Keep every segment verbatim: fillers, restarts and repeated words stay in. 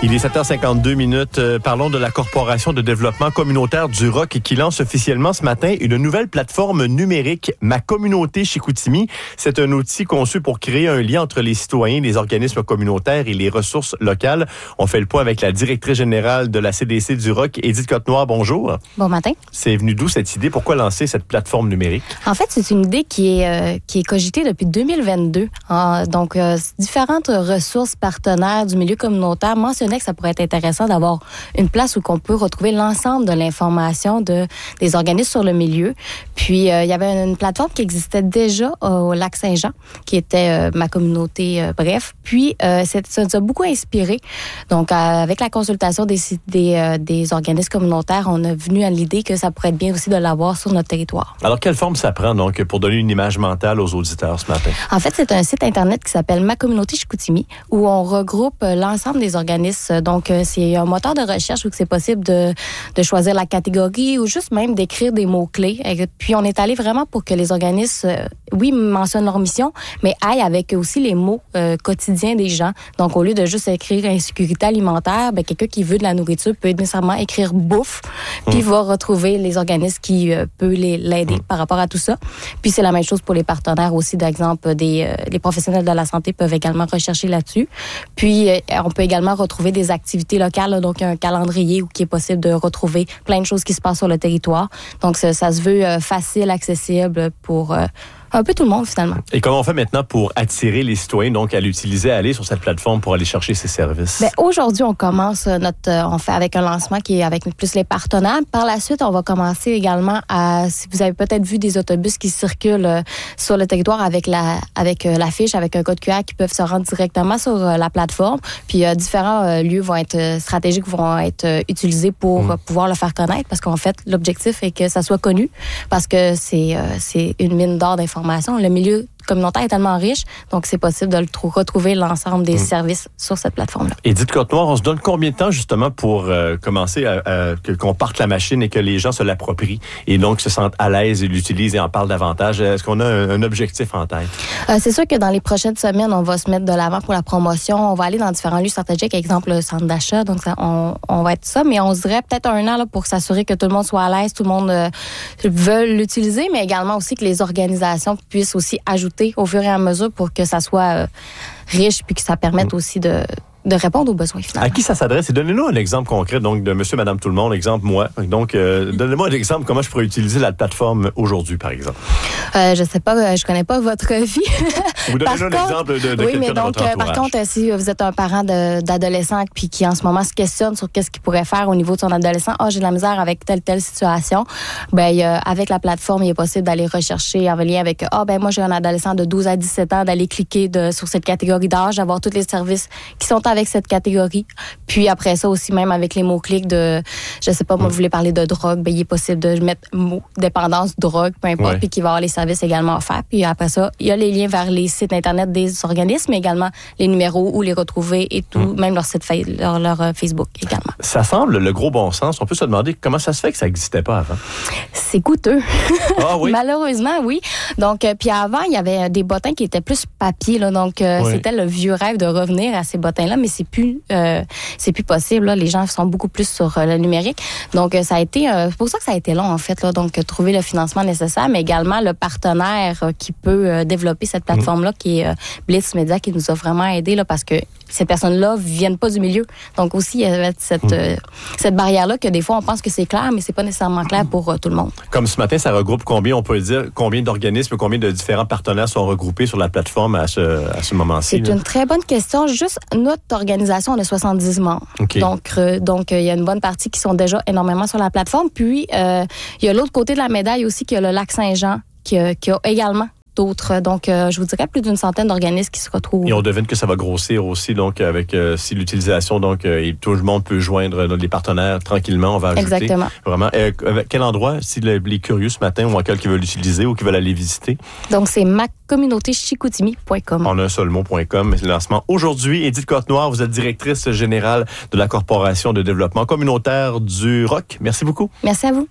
Il est sept heures cinquante-deux minutes. Euh, parlons de la Corporation de développement communautaire du Roc qui lance officiellement ce matin une nouvelle plateforme numérique, Ma Communauté Chicoutimi. C'est un outil conçu pour créer un lien entre les citoyens, les organismes communautaires et les ressources locales. On fait le point avec la directrice générale de la C D C du Roc, Édith Cotenoir. Bonjour. Bon matin. C'est venu d'où cette idée? Pourquoi lancer cette plateforme numérique? En fait, c'est une idée qui est, euh, qui est cogitée depuis deux mille vingt-deux. Euh, donc, euh, différentes ressources partenaires du milieu communautaire mentionnaient que ça pourrait être intéressant d'avoir une place où on peut retrouver l'ensemble de l'information de, des organismes sur le milieu. Puis, euh, il y avait une plateforme qui existait déjà au Lac-Saint-Jean, qui était euh, Ma Communauté, euh, bref. Puis, euh, c'est, ça nous a beaucoup inspiré. Donc, euh, avec la consultation des, des, euh, des organismes communautaires, on a venu à l'idée que ça pourrait être bien aussi de l'avoir sur notre territoire. Alors, quelle forme ça prend, donc, pour donner une image mentale aux auditeurs ce matin? En fait, c'est un site Internet qui s'appelle Ma Communauté Chicoutimi, où on regroupe l'ensemble des organismes. Donc, c'est un moteur de recherche où c'est possible de, de choisir la catégorie ou juste même d'écrire des mots-clés. Et puis, on est allé vraiment pour que les organismes, oui, mentionnent leur mission, mais aillent avec aussi les mots euh, quotidiens des gens. Donc, au lieu de juste écrire insécurité alimentaire, ben, quelqu'un qui veut de la nourriture peut nécessairement écrire bouffe, puis mmh. va retrouver les organismes qui euh, peuvent les, l'aider mmh. par rapport à tout ça. Puis, c'est la même chose pour les partenaires aussi. D'exemple, des, euh, les professionnels de la santé peuvent également rechercher là-dessus. Puis, euh, on peut également retrouver des activités locales, là, donc un calendrier où il est possible de retrouver plein de choses qui se passent sur le territoire. Donc, ça, ça se veut euh, facile, accessible pour euh, un peu tout le monde, finalement. Et comment on fait maintenant pour attirer les citoyens donc à l'utiliser, à aller sur cette plateforme pour aller chercher ces services? Bien, aujourd'hui, on commence notre, on fait avec un lancement qui est avec plus les partenaires. Par la suite, on va commencer également à, si vous avez peut-être vu des autobus qui circulent euh, sur le territoire avec la, avec euh, l'affiche, avec un code Q R qui peuvent se rendre directement sur euh, la plateforme. Puis euh, différents euh, lieux vont être euh, stratégiques, vont être euh, utilisés pour mmh. euh, pouvoir le faire connaître, parce qu'en fait, l'objectif est que ça soit connu, parce que c'est, euh, c'est une mine d'or d'informations. Le milieu communautaire est tellement riche, donc c'est possible de le trou- retrouver l'ensemble des mmh. services sur cette plateforme-là. Édith Cotenoir, on se donne combien de temps justement pour euh, commencer à, à que, qu'on parte la machine et que les gens se l'approprient et donc se sentent à l'aise et l'utilisent et en parlent davantage? Est-ce qu'on a un, un objectif en tête? Euh, c'est sûr que dans les prochaines semaines, on va se mettre de l'avant pour la promotion. On va aller dans différents lieux stratégiques, exemple le centre d'achat, donc ça, on, on va être ça, mais on se dirait peut-être un an là, pour s'assurer que tout le monde soit à l'aise, tout le monde euh, veut l'utiliser, mais également aussi que les organisations puissent aussi ajouter au fur et à mesure pour que ça soit euh, riche puis que ça permette mmh. aussi de de répondre aux besoins finalement. À qui ça s'adresse? Et donnez-nous un exemple concret donc de monsieur, madame, tout le monde, exemple moi. Donc, euh, donnez-moi un exemple comment je pourrais utiliser la plateforme aujourd'hui, par exemple. Euh, je sais pas, je connais pas votre vie. Vous donnez-nous un exemple de, de oui, quelqu'un mais de donc, votre entourage. Par contre, si vous êtes un parent de, d'adolescent puis qui en ce moment se questionne sur qu'est-ce qu'il pourrait faire au niveau de son adolescent, ah, oh, j'ai de la misère avec telle telle situation, ben il y a, avec la plateforme, il est possible d'aller rechercher en lien avec ah oh, ben moi j'ai un adolescent de douze à dix-sept ans, d'aller cliquer de, sur cette catégorie d'âge, d'avoir tous les services qui sont avec cette catégorie. Puis après ça aussi, même avec les mots-clics de, je sais pas, moi, vous voulez parler de drogue, ben il est possible de mettre mot, dépendance, drogue, peu importe, ouais. puis qu'il va y avoir les services également offerts. Puis après ça, il y a les liens vers les sites Internet des organismes, mais également les numéros où les retrouver et tout, mmh. même leur site, leur, leur Facebook également. Ça semble le gros bon sens. On peut se demander comment ça se fait que ça n'existait pas avant. C'est coûteux. Ah oui? Malheureusement, oui. Donc, euh, puis avant, il y avait des bottins qui étaient plus papier, là. Donc, euh, oui. c'était le vieux rêve de revenir à ces bottins-là, mais c'est plus... Euh, c'est plus possible. Là. Les gens sont beaucoup plus sur euh, le numérique. Donc, euh, ça a été... Euh, c'est pour ça que ça a été long, en fait. Là. Donc, euh, trouver le financement nécessaire, mais également le partenaire euh, qui peut euh, développer cette plateforme-là, mmh. qui est euh, Blitz Media, qui nous a vraiment aidés, là, parce que ces personnes-là viennent pas du milieu. Donc, aussi, il y avait cette, mmh. euh, cette barrière-là que des fois, on pense que c'est clair, mais c'est pas nécessairement clair pour euh, tout le monde. Comme ce matin, ça regroupe combien, on peut dire, combien d'organismes, combien de différents partenaires sont regroupés sur la plateforme à ce, à ce moment-ci? C'est là? Une très bonne question. Juste, notre organisation, on a soixante-dix membres. Okay. Donc, euh, donc, il y a une bonne partie qui sont déjà énormément sur la plateforme. Puis, euh, il y a l'autre côté de la médaille aussi, qui a le Lac-Saint-Jean, qui a, qui a également d'autres. Donc, euh, je vous dirais plus d'une centaine d'organismes qui se retrouvent. Et on devine que ça va grossir aussi, donc, avec euh, si l'utilisation, donc, euh, et tout le monde peut joindre euh, les partenaires tranquillement, on va ajouter. Exactement. Vraiment. Euh, quel endroit, si les, les curieux ce matin, ou encore qui veulent l'utiliser ou qui veulent aller visiter? Donc, c'est ma communauté chicoutimi point com. En un seul mot point com. Le lancement aujourd'hui. Édith Cotenoir, vous êtes directrice générale de la Corporation de développement communautaire du Roc. Merci beaucoup. Merci à vous.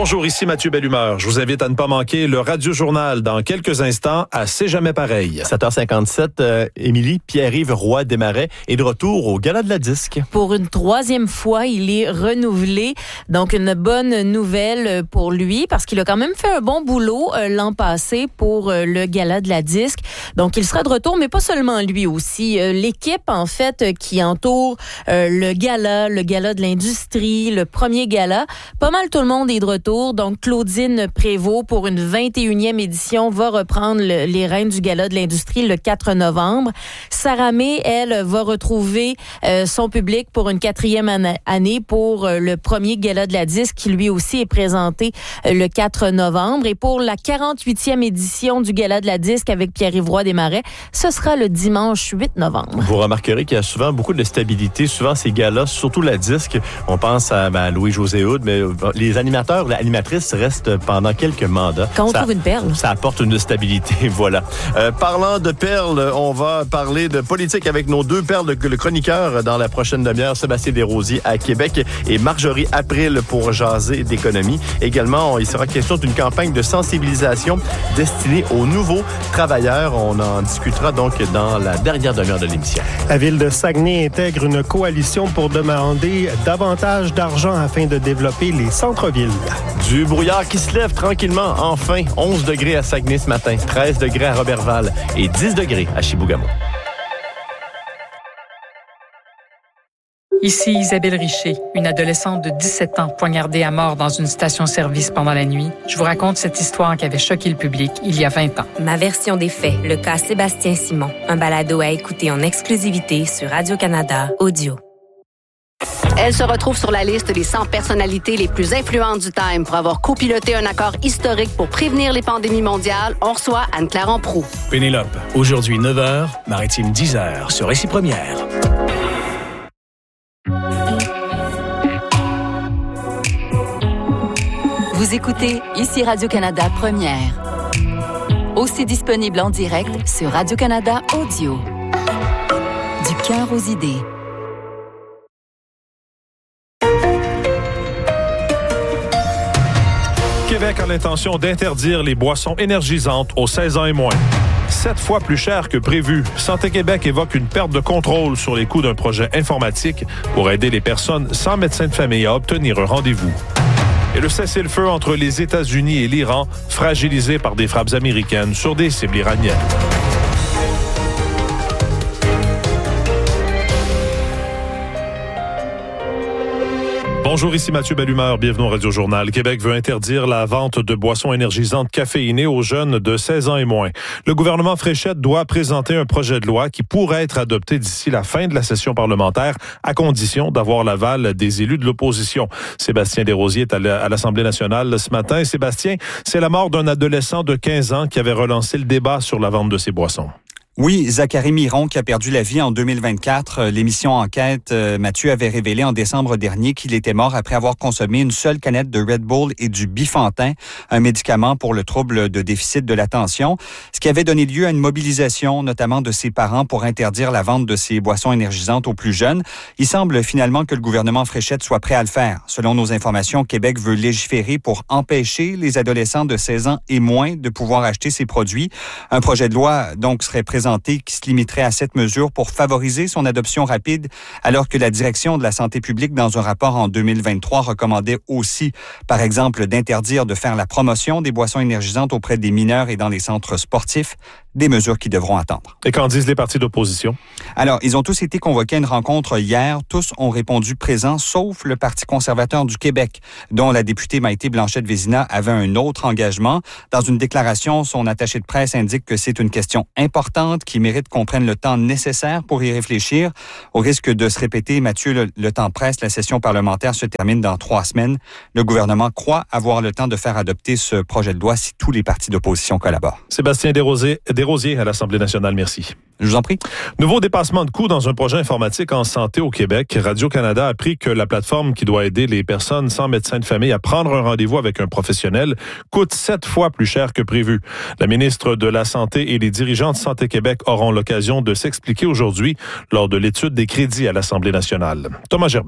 Bonjour, ici Mathieu Bellumeur. Je vous invite à ne pas manquer le Radio-Journal dans quelques instants à C'est jamais pareil. sept heures cinquante-sept, euh, Émilie, Pierre-Yves Roy Desmarais est de retour au Gala de la Disque. Pour une troisième fois, il est renouvelé. Donc, une bonne nouvelle pour lui parce qu'il a quand même fait un bon boulot euh, l'an passé pour euh, le Gala de la Disque. Donc, il sera de retour, mais pas seulement lui aussi. Euh, l'équipe, en fait, euh, qui entoure euh, le Gala, le Gala de l'industrie, le premier Gala, pas mal tout le monde est de retour. Donc, Claudine Prévost, pour une vingt et unième édition, va reprendre le, les rênes du Gala de l'industrie le quatre novembre. Sarah May, elle, va retrouver euh, son public pour une quatrième an- année pour euh, le premier Gala de la Disque, qui lui aussi est présenté euh, le quatre novembre. Et pour la quarante-huitième édition du Gala de la Disque avec Pierre-Yves Roy Desmarais, ce sera le dimanche huit novembre. Vous remarquerez qu'il y a souvent beaucoup de stabilité. Souvent, ces galas, surtout la Disque, on pense à ben, Louis-José Hood, mais les animateurs, l'animatrice reste pendant quelques mandats. Quand on ça, trouve une perle. Ça apporte une stabilité, voilà. Euh, parlant de perles, on va parler de politique avec nos deux perles, de, le chroniqueur dans la prochaine demi-heure, Sébastien Desrosiers à Québec et Marjorie April pour jaser d'économie. Également, il sera question d'une campagne de sensibilisation destinée aux nouveaux travailleurs. On en discutera donc dans la dernière demi-heure de l'émission. La ville de Saguenay intègre une coalition pour demander davantage d'argent afin de développer les centres-villes. Du brouillard qui se lève tranquillement, enfin. onze degrés à Saguenay ce matin, treize degrés à Robertval et dix degrés à Chibougamau. Ici Isabelle Richer, une adolescente de dix-sept ans poignardée à mort dans une station-service pendant la nuit. Je vous raconte cette histoire qui avait choqué le public il y a vingt ans. Ma version des faits, le cas Sébastien Simon, un balado à écouter en exclusivité sur Radio-Canada Audio. Elle se retrouve sur la liste des cent personnalités les plus influentes du Time pour avoir copiloté un accord historique pour prévenir les pandémies mondiales. On reçoit Anne-Claire Amproux. Pénélope, aujourd'hui neuf heures, Maritime dix heures, sur Récit Première. Vous écoutez ici Radio-Canada Première. Aussi disponible en direct sur Radio-Canada Audio. Du cœur aux idées. Québec a l'intention d'interdire les boissons énergisantes aux seize ans et moins. Sept fois plus cher que prévu. Santé Québec évoque une perte de contrôle sur les coûts d'un projet informatique pour aider les personnes sans médecin de famille à obtenir un rendez-vous. Et le cessez-le-feu entre les États-Unis et l'Iran, fragilisé par des frappes américaines sur des cibles iraniennes. Bonjour, ici Mathieu Bellumeur, bienvenue au Radio-Journal. Québec veut interdire la vente de boissons énergisantes caféinées aux jeunes de seize ans et moins. Le gouvernement Fréchette doit présenter un projet de loi qui pourrait être adopté d'ici la fin de la session parlementaire, à condition d'avoir l'aval des élus de l'opposition. Sébastien Desrosiers est à l'Assemblée nationale ce matin. Sébastien, c'est la mort d'un adolescent de quinze ans qui avait relancé le débat sur la vente de ces boissons. Oui, Zachary Miron qui a perdu la vie en deux mille vingt-quatre. L'émission Enquête, euh, Mathieu avait révélé en décembre dernier qu'il était mort après avoir consommé une seule canette de Red Bull et du Bifantin, un médicament pour le trouble de déficit de l'attention, ce qui avait donné lieu à une mobilisation, notamment de ses parents, pour interdire la vente de ces boissons énergisantes aux plus jeunes. Il semble finalement que le gouvernement Fréchette soit prêt à le faire. Selon nos informations, Québec veut légiférer pour empêcher les adolescents de seize ans et moins de pouvoir acheter ces produits. Un projet de loi, donc, serait présenté qui se limiterait à cette mesure pour favoriser son adoption rapide, alors que la direction de la santé publique, dans un rapport en deux mille vingt-trois, recommandait aussi, par exemple, d'interdire de faire la promotion des boissons énergisantes auprès des mineurs et dans les centres sportifs, des mesures qui devront attendre. Et qu'en disent les partis d'opposition? Alors, ils ont tous été convoqués à une rencontre hier. Tous ont répondu présents, sauf le Parti conservateur du Québec, dont la députée Maïté Blanchette-Vézina avait un autre engagement. Dans une déclaration, son attaché de presse indique que c'est une question importante qui mérite qu'on prenne le temps nécessaire pour y réfléchir. Au risque de se répéter, Mathieu, le, le temps presse. La session parlementaire se termine dans trois semaines. Le gouvernement croit avoir le temps de faire adopter ce projet de loi si tous les partis d'opposition collaborent. Sébastien Desrosiers, Desrosiers à l'Assemblée nationale, merci. Je vous en prie. Nouveau dépassement de coûts dans un projet informatique en santé au Québec. Radio-Canada a appris que la plateforme qui doit aider les personnes sans médecin de famille à prendre un rendez-vous avec un professionnel coûte sept fois plus cher que prévu. La ministre de la Santé et les dirigeants de Santé Québec auront l'occasion de s'expliquer aujourd'hui lors de l'étude des crédits à l'Assemblée nationale. Thomas Gerbet.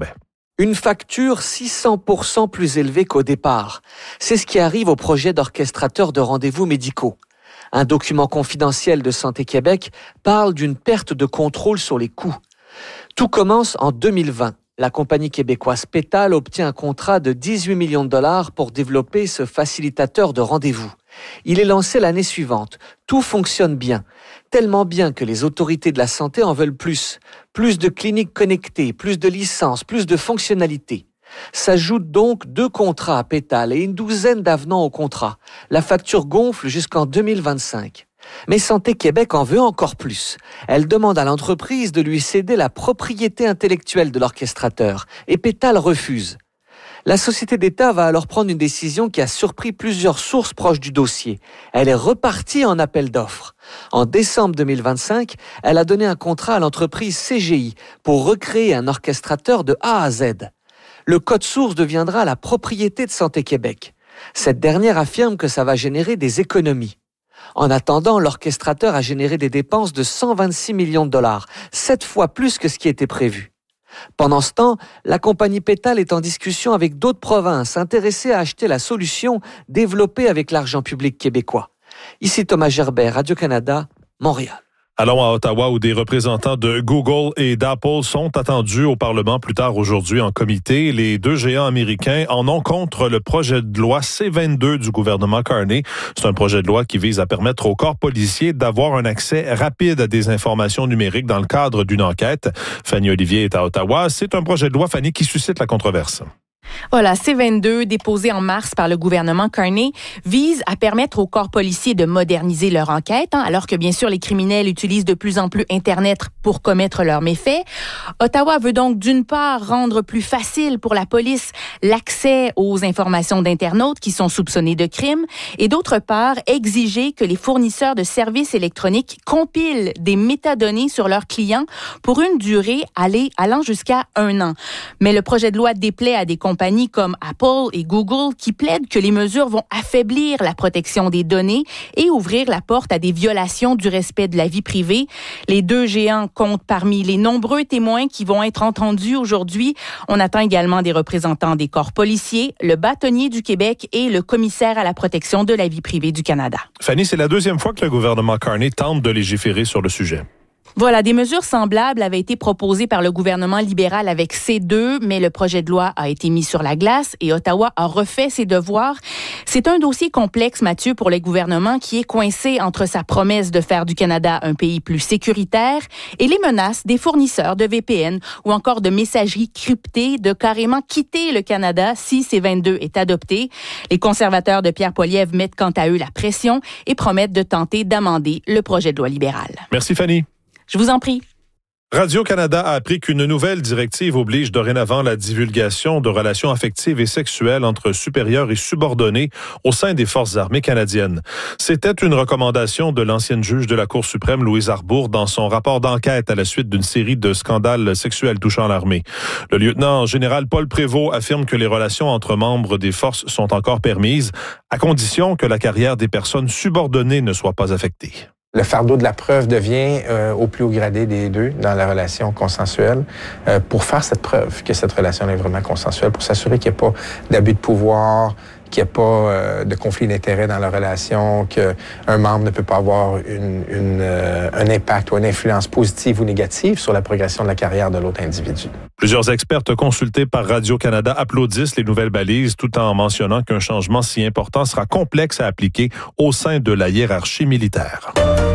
Une facture six cents pour cent plus élevée qu'au départ. C'est ce qui arrive au projet d'orchestrateur de rendez-vous médicaux. Un document confidentiel de Santé Québec parle d'une perte de contrôle sur les coûts. Tout commence en deux mille vingt. La compagnie québécoise Pétale obtient un contrat de dix-huit millions de dollars pour développer ce facilitateur de rendez-vous. Il est lancé l'année suivante. Tout fonctionne bien. Tellement bien que les autorités de la santé en veulent plus. Plus de cliniques connectées, plus de licences, plus de fonctionnalités. S'ajoutent donc deux contrats à Pétale et une douzaine d'avenants au contrat. La facture gonfle jusqu'en deux mille vingt-cinq. Mais Santé Québec en veut encore plus. Elle demande à l'entreprise de lui céder la propriété intellectuelle de l'orchestrateur et Pétale refuse. La société d'État va alors prendre une décision qui a surpris plusieurs sources proches du dossier. Elle est repartie en appel d'offres. En décembre deux mille vingt-cinq, elle a donné un contrat à l'entreprise C G I pour recréer un orchestrateur de A à Z. Le code source deviendra la propriété de Santé Québec. Cette dernière affirme que ça va générer des économies. En attendant, l'orchestrateur a généré des dépenses de cent vingt-six millions de dollars, sept fois plus que ce qui était prévu. Pendant ce temps, la compagnie Pétale est en discussion avec d'autres provinces intéressées à acheter la solution développée avec l'argent public québécois. Ici Thomas Gerbert, Radio-Canada, Montréal. Allons à Ottawa où des représentants de Google et d'Apple sont attendus au Parlement plus tard aujourd'hui en comité. Les deux géants américains en ont contre le projet de loi C vingt-deux du gouvernement Carney. C'est un projet de loi qui vise à permettre aux corps policiers d'avoir un accès rapide à des informations numériques dans le cadre d'une enquête. Fanny Olivier est à Ottawa. C'est un projet de loi, Fanny, qui suscite la controverse. Voilà, C vingt-deux, déposé en mars par le gouvernement Carney, vise à permettre aux corps policiers de moderniser leur enquête, hein, alors que bien sûr les criminels utilisent de plus en plus Internet pour commettre leurs méfaits. Ottawa veut donc d'une part rendre plus facile pour la police l'accès aux informations d'internautes qui sont soupçonnés de crimes et d'autre part exiger que les fournisseurs de services électroniques compilent des métadonnées sur leurs clients pour une durée allant jusqu'à un an. Mais le projet de loi déplaît à des compagnies comme Apple et Google qui plaident que les mesures vont affaiblir la protection des données et ouvrir la porte à des violations du respect de la vie privée. Les deux géants comptent parmi les nombreux témoins qui vont être entendus aujourd'hui. On attend également des représentants des corps policiers, le bâtonnier du Québec et le commissaire à la protection de la vie privée du Canada. Fanny, c'est la deuxième fois que le gouvernement Carney tente de légiférer sur le sujet. Voilà, des mesures semblables avaient été proposées par le gouvernement libéral avec C deux, mais le projet de loi a été mis sur la glace et Ottawa a refait ses devoirs. C'est un dossier complexe, Mathieu, pour le gouvernement qui est coincé entre sa promesse de faire du Canada un pays plus sécuritaire et les menaces des fournisseurs de V P N ou encore de messageries cryptées de carrément quitter le Canada si C vingt-deux est adopté. Les conservateurs de Pierre Poilievre mettent quant à eux la pression et promettent de tenter d'amender le projet de loi libéral. Merci, Fanny. Je vous en prie. Radio-Canada a appris qu'une nouvelle directive oblige dorénavant la divulgation de relations affectives et sexuelles entre supérieurs et subordonnés au sein des Forces armées canadiennes. C'était une recommandation de l'ancienne juge de la Cour suprême, Louise Arbour, dans son rapport d'enquête à la suite d'une série de scandales sexuels touchant l'armée. Le lieutenant général Paul Prévost affirme que les relations entre membres des forces sont encore permises, à condition que la carrière des personnes subordonnées ne soit pas affectée. Le fardeau de la preuve devient euh, au plus haut gradé des deux dans la relation consensuelle euh, pour faire cette preuve que cette relation est vraiment consensuelle, pour s'assurer qu'il n'y a pas d'abus de pouvoir, qu'il n'y a pas euh, de conflit d'intérêts dans la relation, qu'un membre ne peut pas avoir une, une, euh, un impact ou une influence positive ou négative sur la progression de la carrière de l'autre individu. Plusieurs expertes consultés par Radio-Canada applaudissent les nouvelles balises tout en mentionnant qu'un changement si important sera complexe à appliquer au sein de la hiérarchie militaire.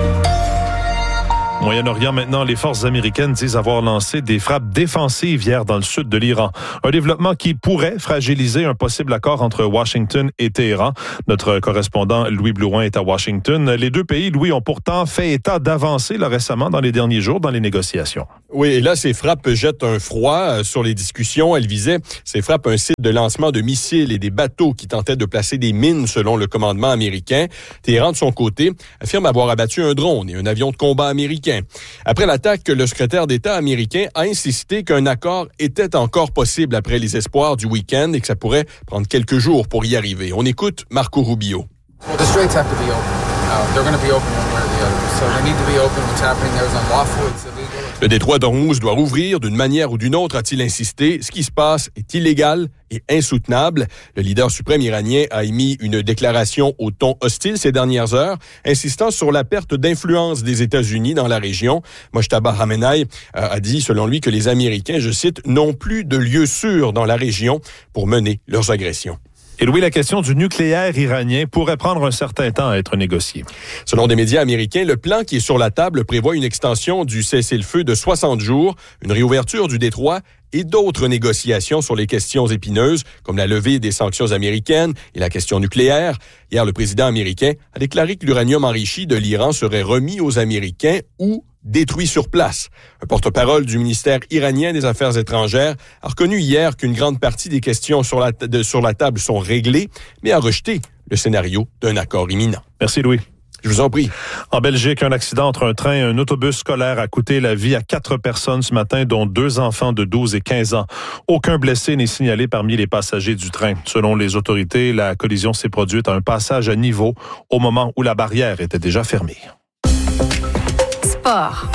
Moyen-Orient, maintenant, les forces américaines disent avoir lancé des frappes défensives hier dans le sud de l'Iran. Un développement qui pourrait fragiliser un possible accord entre Washington et Téhéran. Notre correspondant Louis Blouin est à Washington. Les deux pays, Louis, ont pourtant fait état d'avancées là, récemment dans les derniers jours dans les négociations. Oui, et là, ces frappes jettent un froid sur les discussions. Elles visaient, ces frappes, un site de lancement de missiles et des bateaux qui tentaient de placer des mines selon le commandement américain. Téhéran, de son côté, affirme avoir abattu un drone et un avion de combat américain. Après l'attaque, le secrétaire d'État américain a insisté qu'un accord était encore possible après les espoirs du week-end et que ça pourrait prendre quelques jours pour y arriver. On écoute Marco Rubio. The straits have to be open. uh, they're going to be open one way or the other. So they need to be open. What's happening there is unlawful. It's illegal. Le détroit d'Ormuz doit rouvrir d'une manière ou d'une autre, a-t-il insisté. Ce qui se passe est illégal et insoutenable. Le leader suprême iranien a émis une déclaration au ton hostile ces dernières heures, insistant sur la perte d'influence des États-Unis dans la région. Mojtaba Khamenei a dit, selon lui, que les Américains, je cite, n'ont plus de lieu sûr dans la région pour mener leurs agressions. Et Louis, la question du nucléaire iranien pourrait prendre un certain temps à être négociée. Selon des médias américains, le plan qui est sur la table prévoit une extension du cessez-le-feu de soixante jours, une réouverture du détroit et d'autres négociations sur les questions épineuses, comme la levée des sanctions américaines et la question nucléaire. Hier, le président américain a déclaré que l'uranium enrichi de l'Iran serait remis aux Américains ou détruit sur place. Un porte-parole du ministère iranien des Affaires étrangères a reconnu hier qu'une grande partie des questions sur la, de, sur la table sont réglées, mais a rejeté le scénario d'un accord imminent. Merci Louis. Je vous en prie. En Belgique, un accident entre un train et un autobus scolaire a coûté la vie à quatre personnes ce matin, dont deux enfants de douze et quinze ans. Aucun blessé n'est signalé parmi les passagers du train. Selon les autorités, la collision s'est produite à un passage à niveau au moment où la barrière était déjà fermée. Sport.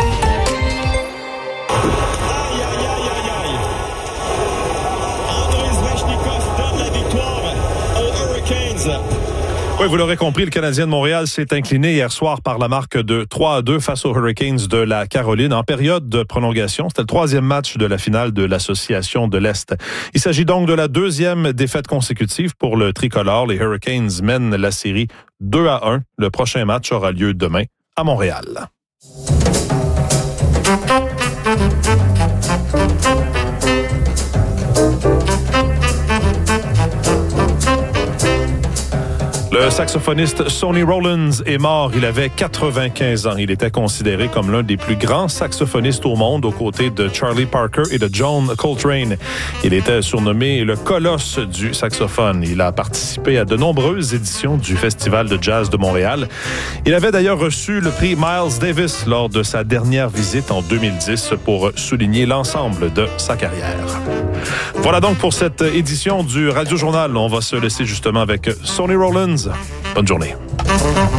Oui, vous l'aurez compris, le Canadien de Montréal s'est incliné hier soir par la marque de trois à deux face aux Hurricanes de la Caroline en période de prolongation. C'était le troisième match de la finale de l'Association de l'Est. Il s'agit donc de la deuxième défaite consécutive pour le tricolore. Les Hurricanes mènent la série deux à un. Le prochain match aura lieu demain à Montréal. Le saxophoniste Sonny Rollins est mort. Il avait quatre-vingt-quinze ans. Il était considéré comme l'un des plus grands saxophonistes au monde aux côtés de Charlie Parker et de John Coltrane. Il était surnommé le colosse du saxophone. Il a participé à de nombreuses éditions du Festival de jazz de Montréal. Il avait d'ailleurs reçu le prix Miles Davis lors de sa dernière visite en deux mille dix pour souligner l'ensemble de sa carrière. Voilà donc pour cette édition du Radio Journal. On va se laisser justement avec Sonny Rollins. Bonne journée.